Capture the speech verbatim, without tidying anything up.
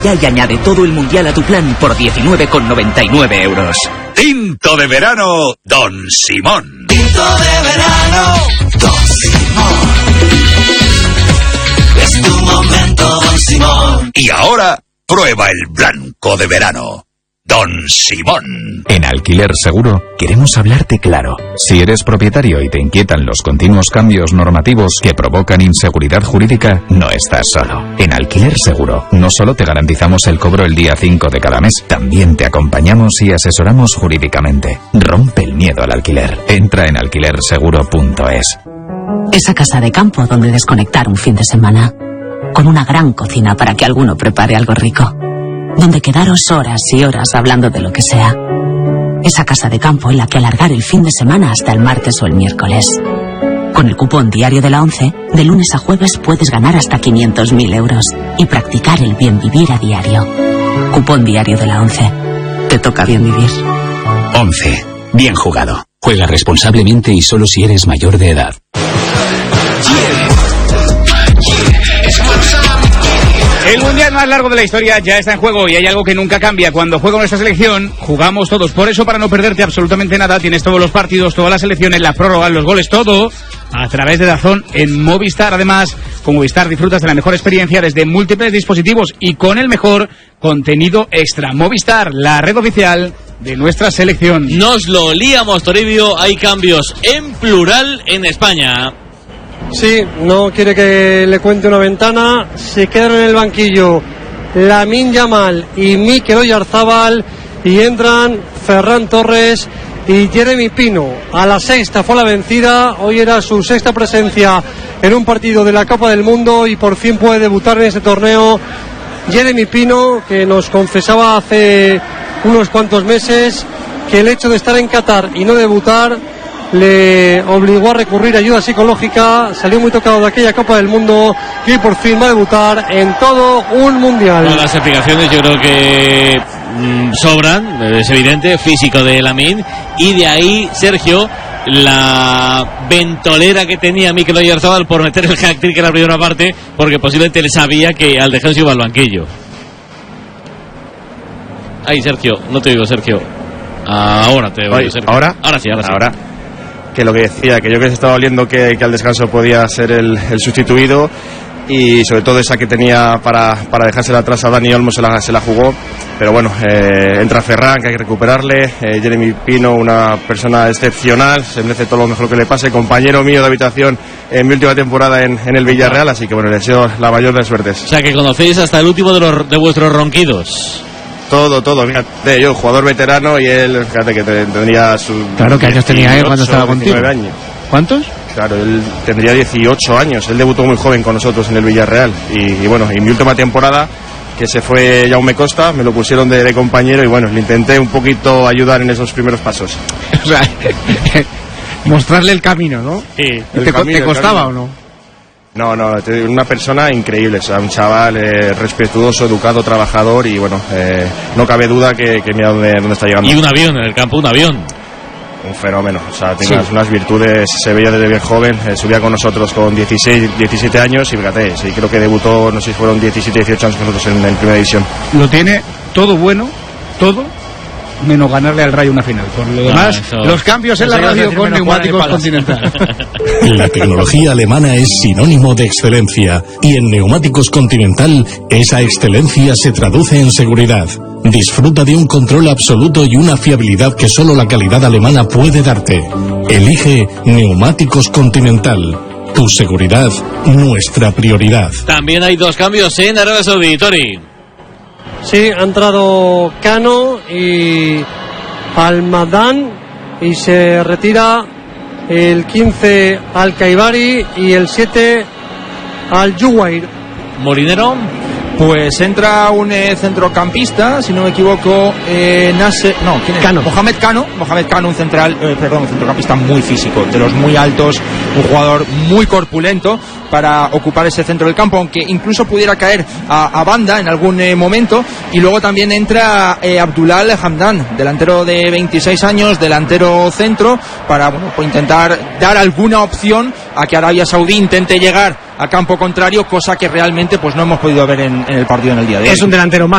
Ya y añade todo el mundial a tu plan por diecinueve con noventa y nueve euros. Tinto de verano, Don Simón. Tinto de verano, Don Simón. Es tu momento, Don Simón. Y ahora, prueba el blanco de verano, Don Simón. En Alquiler Seguro queremos hablarte claro. Si eres propietario y te inquietan los continuos cambios normativos que provocan inseguridad jurídica, no estás solo. En Alquiler Seguro no solo te garantizamos el cobro el día cinco de cada mes, también te acompañamos y asesoramos jurídicamente. Rompe el miedo al alquiler. Entra en alquiler seguro punto es. Esa casa de campo donde desconectar un fin de semana. Con una gran cocina para que alguno prepare algo rico. Donde quedaros horas y horas hablando de lo que sea. Esa casa de campo en la que alargar el fin de semana hasta el martes o el miércoles. Con el cupón diario de la ONCE, de lunes a jueves puedes ganar hasta quinientos mil euros y practicar el bien vivir a diario. Cupón diario de la ONCE. Te toca bien vivir. ONCE. Bien jugado. Juega responsablemente y solo si eres mayor de edad. El mundial más largo de la historia ya está en juego y hay algo que nunca cambia. Cuando juega nuestra selección, jugamos todos. Por eso, para no perderte absolutamente nada, tienes todos los partidos, todas las selecciones, la prórroga, los goles, todo a través de DAZN en Movistar. Además, con Movistar disfrutas de la mejor experiencia desde múltiples dispositivos y con el mejor contenido extra. Movistar, la red oficial de nuestra selección. Nos lo líamos, Toribio. Hay cambios en plural en España. Sí, no quiere que le cuente una ventana. Se quedaron en el banquillo Lamine Yamal y Mikel Oyarzabal y entran Ferran Torres y Jeremy Pino. A la sexta fue la vencida. Hoy era su sexta presencia en un partido de la Copa del Mundo y por fin puede debutar en este torneo Jeremy Pino, que nos confesaba hace unos cuantos meses que el hecho de estar en Qatar y no debutar le obligó a recurrir a ayuda psicológica. Salió muy tocado de aquella Copa del Mundo y por fin va a debutar en todo un mundial. Bueno, las explicaciones yo creo que mmm, sobran, es evidente, físico de Lamine, y de ahí, Sergio, la ventolera que tenía Mikel Oyarzabal por meter el hat-trick en la primera parte, porque posiblemente le sabía que al dejar se iba al banquillo. Ay, Sergio, no te digo, Sergio. Ahora te oigo, Sergio. ¿Ahora? Ahora sí, ahora sí. Ahora. Que lo que decía, que yo creo que se estaba oliendo que, que al descanso podía ser el, el sustituido, y sobre todo esa que tenía para, para dejársela atrás a Dani Olmo se la, se la jugó, pero bueno, eh, entra Ferran, que hay que recuperarle, eh, Jeremy Pino, una persona excepcional, se merece todo lo mejor que le pase, compañero mío de habitación en mi última temporada en, en el Villarreal, así que bueno, le deseo la mayor de las suertes. O sea que conocéis hasta el último de, los, de vuestros ronquidos. Todo, todo, fíjate, yo, jugador veterano, y él, fíjate que tendría su... Claro, ¿qué años tenía él cuando estaba contigo? Años. ¿Cuántos? Claro, él tendría dieciocho años, él debutó muy joven con nosotros en el Villarreal, y, y bueno, en mi última temporada, que se fue Jaume Costa, me lo pusieron de, de compañero, y bueno, le intenté un poquito ayudar en esos primeros pasos. O sea, mostrarle el camino, ¿no? Sí. ¿Te, camino, ¿te costaba o no? No, no, una persona increíble, o sea, un chaval eh, respetuoso, educado, trabajador, y bueno, eh, no cabe duda que, que mira dónde, dónde está llegando. Y un avión en el campo, un avión. Un fenómeno, o sea, tiene sí. unas virtudes, se veía desde bien joven, eh, subía con nosotros con dieciséis, diecisiete años, y fíjate, sí, creo que debutó, no sé si fueron diecisiete, dieciocho años con nosotros en, en primera división. Lo tiene todo bueno, todo, menos ganarle al Rayo una final. Por lo demás, no, los cambios en la radio con Neumáticos Continental. La tecnología alemana es sinónimo de excelencia, y en Neumáticos Continental esa excelencia se traduce en seguridad. Disfruta de un control absoluto y una fiabilidad que solo la calidad alemana puede darte. Elige Neumáticos Continental. Tu seguridad, nuestra prioridad. También hay dos cambios en Arabia Saudí, Tori. Sí, ha entrado Cano y Almadán, y se retira el quince al Kaibari y el siete al Juwair. Molinero. Pues entra un eh, centrocampista, si no me equivoco, eh, Nasser, no, ¿quién es? Cano. Mohamed Cano, Mohamed Cano, un central, eh, perdón, un centrocampista muy físico, de los muy altos, un jugador muy corpulento para ocupar ese centro del campo, aunque incluso pudiera caer a, a banda en algún eh, momento. Y luego también entra eh, Abdullah Hamdan, delantero de veintiséis años, delantero centro, para bueno, pues intentar dar alguna opción a que Arabia Saudí intente llegar a campo contrario, cosa que realmente pues no hemos podido ver en, en el partido en el día de hoy. Es un delantero más